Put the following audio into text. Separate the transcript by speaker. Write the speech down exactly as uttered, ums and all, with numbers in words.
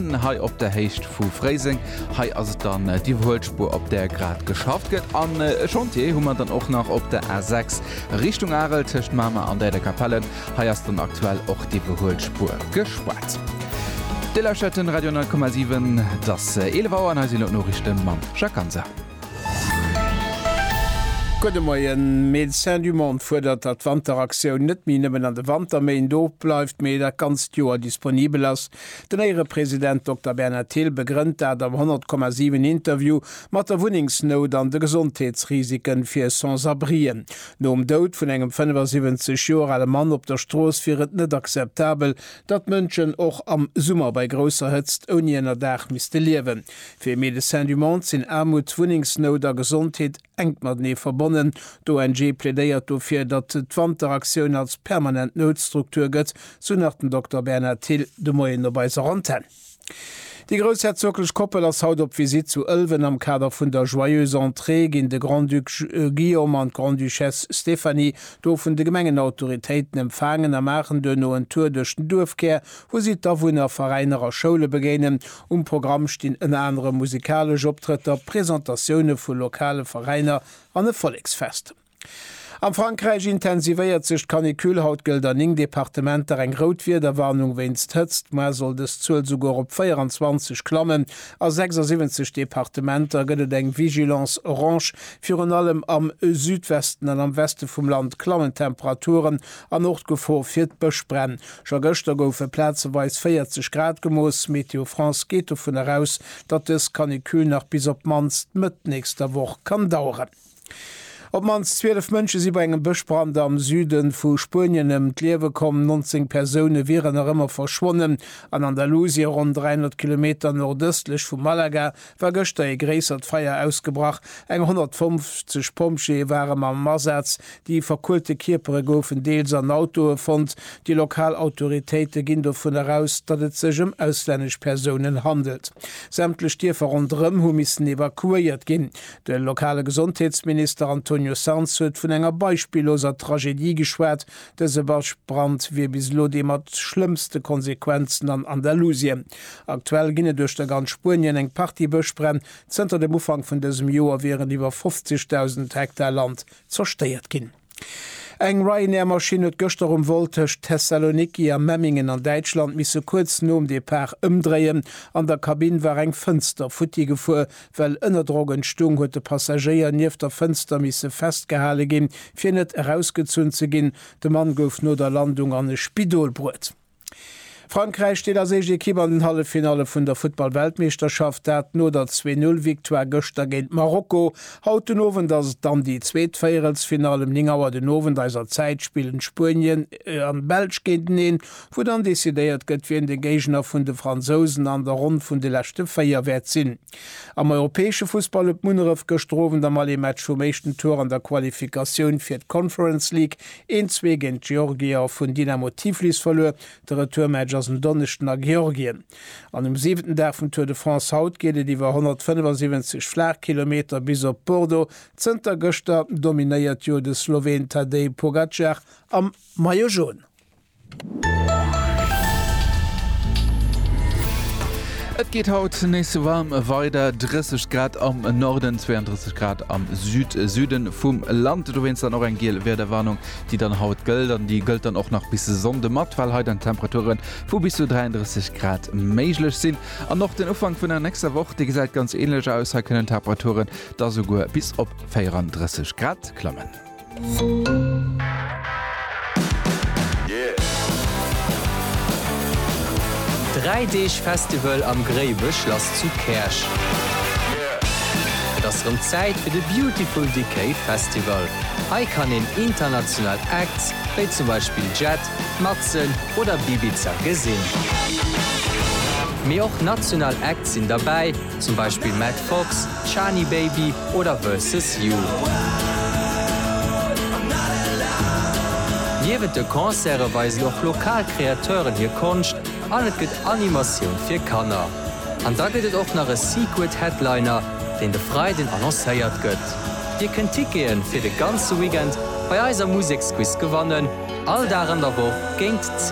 Speaker 1: Kapellen, hai op der Hecht vu Freising, hai as dann äh, die Holspur op der grad geschafft gëtt. An äh, Chantier hummer dann auch noch op der A sechs Richtung Arel tischcht Mama an der der Kapellen, hai as dann aktuell auch die Beholspur gespart. Dellerstätten Radio neun Komma sieben, das äh, Elevauer an Norrichten Mann Schakansa.
Speaker 2: Gode Moien Medecin du Monde fordert dat Wanderaktion net minen an de Wandermein do bleifft méi der ganz Joer disponibel ass. Den eiere Präsident Doktor Bernhard Thiel begrünnt dat am hundert Komma sieben Interview mat der Wohningsnot an de Gesundheitsrisiken fir Sans-Abrien. No um Dout vun engem fünfundsiebzig Joer alle Mann op der Stroos fir et net akzeptabel, dat Mënschen och am Summer bei grosser Hëtzt onjenner Dach miste liewen. Fir Medecin du Monde sinn Armut, Wohningsnot der Gesundheit eng mat nee verbonnen. Do N G plädéiert dofir, dat d'Wanderaktion als permanent Notstruktur gëtt, so nach den Doktor Bernhard Thiel de Moien dabei Ranten. Die großherzoglich Koppel als Haut op Visit zu Ölwen am Kader vun der Joyeuse Entrée gin de Grand-Duc Guillaume an Grand-Duchesse Stephanie doofen de Gemengenautoritäten empfangen am machen dënno en Tour durch den Dorfkehr, wo sie d'Awunner vereinerer Schule begenen. Um Programm stehen en andere musikalische Optritter, Präsentationen vu lokale Vereiner an e Volksfest. Am Frankreich intensivéiert sech Kanikülhautgeld an eng Departementer eng Rotwier der Warnung wennst hëtzt, ma soll des Zuel sogar op vierundzwanzig klammen, a sechsundsiebzig Departementer gëtt eng Vigilance Orange fir an allem am Südwesten an am Weste vum Land Klammentemperaturen an Nordgefo fir besprenn. Scha Göster goufe Plätzeweis vierzig Grad gemoos, Meteo France geht vun heraus, dat es Kanikül nach bis op manst mit nächster Woche kann dauern. Ob mans zwölf Mënsche sie bei engem Bëchbrand am Süden vu Spien em Kliewe kommen, neunzehn Personen wären er immer verschwonnen. An Andalusie rund dreihundert Kilometer nordöstlich vu Malaga war gëchter e gräsert Feier ausgebracht. Eng hundertfünfzig Pomsche waren am Marsatz, die verkulte Kipere goufen deels an Auto fand. Die Lokalautoritäten ginn davon heraus, dat et sech um ausländisch Personen handelt. Sämtlich Tierfer rundrem hu missen evakuiert ginn. Der lokale Gesundheitsminister Antonio Sanz huet vun enger beispielloser Tragédie geschwert, de se Waschbrand wie bis lo de mat schlimmste Konsequenzen an Andalusien. Aktuell ginne duch der ganz Spien eng Party besprenn, zenter dem Ufang vun desem Joer wären iwwer fünfzigtausend Hektar Land zersteiert ginn. Eng Ryanair-Maschine huet gëster um Voltech Thessaloniki a Memmingen an Deitschland misse kurz no um de Per ëmdreien. An der Kabin war eng Fënster futti gefu, well ënnerdrogen Stung huet de Passagier nieef der Fënster misse festgehale gin, fir net herausgezun ze ginn. De Mann gouf no der Landung an e Spidolbrot. Frankreich steht als Equipe an den Hallefinale vun der Football-Weltmeisterschaft, dat no der zwei null Viktoire Göster géint Marokko. Haut den Owen dats dann die Zweetfeierelsfinale im Ningauer den Owen deiser Zeit spielen Spien äh, an Belsch géint neen, wo dann desideiert gëtt wie de Gegner vun de Franzosen an der Rund vun de lächte Feierwert sinn. Am europäesche Fußball op Munneref gestrowen der mal e Match vom mechten Tor an der Qualifikation fir d Conference League en zwee géint Georgia vun Dynamo Tiflis verlor, de Retourmatch dem Donnechten nach Georgien. An dem siebten Tag vom Tour de France haut geht iwwer hundertfünfundsiebzig Flachkilometer bis op Bordeaux. Zter Göster dominiert jo de Slowen Tadej Pogacar am Maillot jaune.
Speaker 1: Et geht haut nächste warm weiter dreißig Grad am Norden, zweiunddreißig Grad am Süd Süden vom Land. Du wennst dann auch ein Gel wer der Warnung, die dann haut Geldern, die gilt dann auch noch bis Sonde matt, weil heute an Temperaturen wo bis zu dreiunddreißig Grad möglich sind. An noch den Umfang von der nächsten Woche, die gesagt ganz ähnlich aus, können Temperaturen da sogar bis auf vierunddreißig Grad klammen.
Speaker 3: drei D-Festival am Gréibusch lass zu Kersch. Das rund Zeit für de Beautiful Decay Festival. Hei kann in international Acts, wie zum Beispiel Jet, Matzen oder Bibiza gesehen. Mehr auch national Acts sind dabei, zum Beispiel Matt Fox, Shani Baby oder Versus You. Neben de Konzerte weisen auch Lokalkreateuren hier Kunst, alles gibt Animation für Kanner. Und da gibt es auch noch einen Secret-Headliner, den der Freitag annonciert wird. Ihr könnt Tickets für den ganzen Weekend bei unserer Musikquiz gewonnen. All daran der Woche geht